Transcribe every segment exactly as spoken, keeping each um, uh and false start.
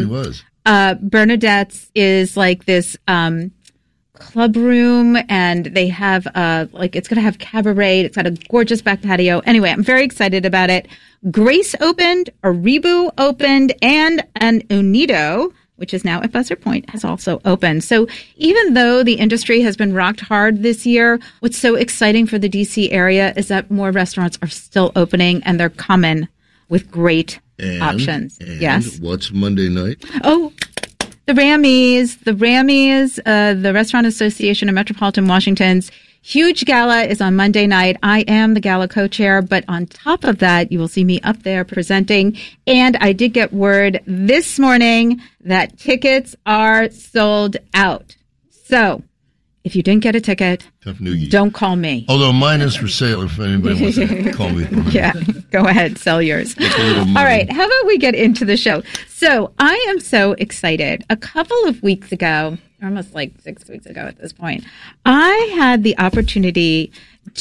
was. Uh, Bernadette's is like this um, club room, and they have uh, like it's going to have cabaret. It's got a gorgeous back patio. Anyway, I'm very excited about it. Grace opened, Aribu opened, and an Unido, which is now at Buzzard Point, has also opened. So even though the industry has been rocked hard this year, what's so exciting for the D C area is that more restaurants are still opening, and they're coming with great and, options. And yes. What's Monday night? Oh, the Rammies. The Rammies, uh, the Restaurant Association of Metropolitan Washington's huge gala is on Monday night. I am the gala co-chair, but on top of that, you will see me up there presenting. And I did get word this morning that tickets are sold out. So if you didn't get a ticket, don't call me. Although mine is for sale if anybody wants to call me. Yeah, go ahead, sell yours. All right, how about we get into the show? So I am so excited. A couple of weeks ago, almost like six weeks ago at this point, I had the opportunity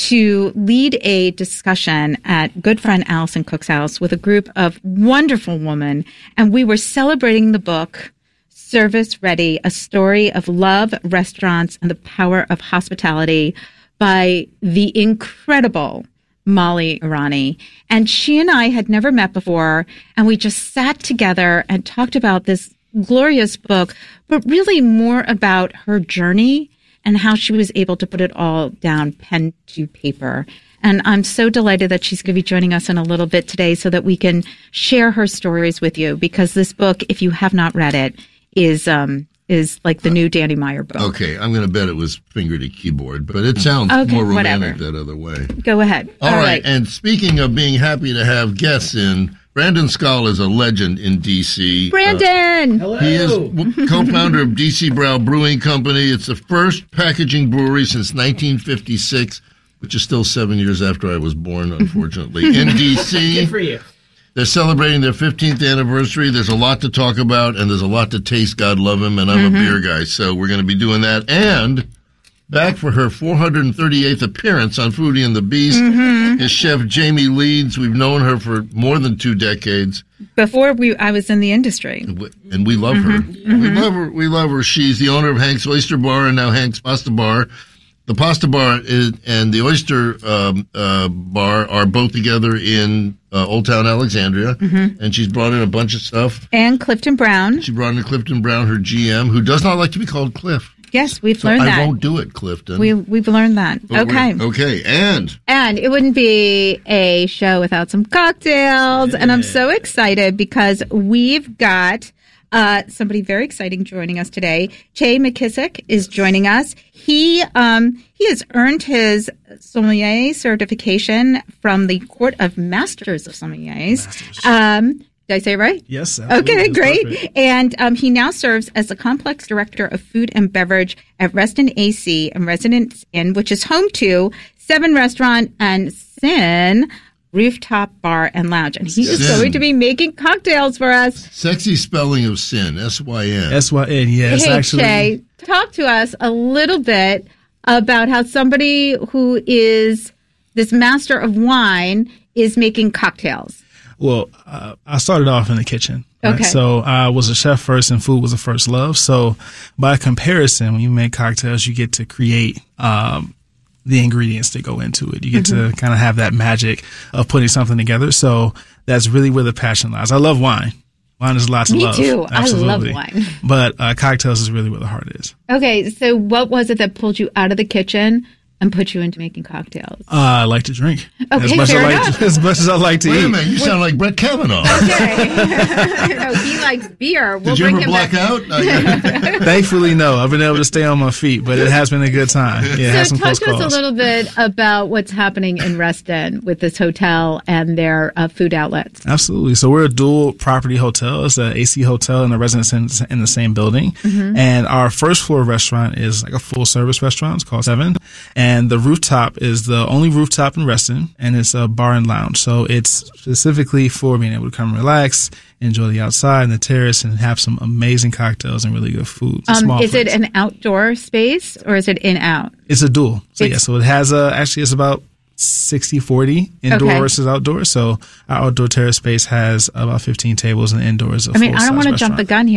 to lead a discussion at good friend Allison Cook's house with a group of wonderful women, and we were celebrating the book Service Ready, A Story of Love, Restaurants, and the Power of Hospitality by the incredible Molly Irani. And she and I had never met before, and we just sat together and talked about this glorious book, but really more about her journey and how she was able to put it all down pen to paper. And I'm so delighted that she's going to be joining us in a little bit today so that we can share her stories with you, because this book, if you have not read it, is um is like the new Danny Meyer book. Okay, I'm going to bet it was finger to keyboard, but it sounds okay, more romantic whatever. that other way. Go ahead. All, All right. right, and and speaking of being happy to have guests in, Brandon Scull is a legend in D C. Brandon! Uh, Hello! He is w- co-founder of D C Brow Brewing Company. It's the first packaging brewery since nineteen fifty-six, which is still seven years after I was born, unfortunately, in D C. Good for you. They're celebrating their fifteenth anniversary. There's a lot to talk about, and there's a lot to taste. God love him, and I'm mm-hmm. a beer guy, so we're going to be doing that. And back for her four hundred thirty-eighth appearance on Foodie and the Beast mm-hmm. is Chef Jamie Leeds. We've known her for more than two decades. Before we, I was in the industry. And we, and we love mm-hmm. her. Mm-hmm. We love her. We love her. She's the owner of Hank's Oyster Bar and now Hank's Pasta Bar. The Pasta Bar is, and the Oyster um, uh, Bar are both together in uh, Old Town Alexandria, mm-hmm. and she's brought in a bunch of stuff. And Clifton Brown. She brought in Clifton Brown, her G M, who does not like to be called Cliff. Yes, we've so learned I that. I won't do it, Clifton. We, we've learned that. But okay. Okay, and? And it wouldn't be a show without some cocktails, yeah. And I'm so excited because we've got Uh, somebody very exciting joining us today. Che McKissick is joining us. He um, he has earned his sommelier certification from the Court of Masters of Sommeliers. Masters. Um, did I say it right? Yes. Absolutely. Okay, That's great. perfect. And um, he now serves as the complex director of food and beverage at Reston A C and Residence Inn, which is home to Seven Restaurant and Sin Rooftop Bar and Lounge. And he is Sin. going to be making cocktails for us. Sexy spelling of sin, S Y N. S Y N, yes, hey, actually. Che, talk to us a little bit about how somebody who is this master of wine is making cocktails. Well, uh, I started off in the kitchen. Right? Okay. So I was a chef first, and food was a first love. So by comparison, when you make cocktails, you get to create um, the ingredients that go into it. You get mm-hmm. to kind of have that magic of putting something together. So that's really where the passion lies. I love wine. Wine is lots of Me love. Me too. Absolutely. I love wine. But uh, cocktails is really where the heart is. Okay. So what was it that pulled you out of the kitchen and put you into making cocktails? Uh, I like to drink. Okay, as much fair as I like enough. to, as much as I like to Wait eat. a minute, you sound like Brett Kavanaugh. Okay. No, he likes beer. We'll Did you bring ever him black back. out? Uh, Thankfully, no. I've been able to stay on my feet, but it has been a good time. Yeah, it has So some close talk to us calls. a little bit about what's happening in Reston with this hotel and their uh, food outlets. Absolutely. So we're a dual property hotel. It's an A C hotel and a residence in, in the same building. Mm-hmm. And our first floor restaurant is like a full service restaurant. It's called Seven. And the rooftop is the only rooftop in Reston, and it's a bar and lounge. So it's specifically for being able to come relax, enjoy the outside and the terrace, and have some amazing cocktails and really good food. It's a Um, small is it place. an outdoor space or is it in-out? It's a dual. So It's- yeah, so it has a, actually it's about sixty forty indoor Okay. versus outdoor. So our outdoor terrace space has about fifteen tables and indoors. A I mean, I don't full-size want to jump restaurant. the gun here.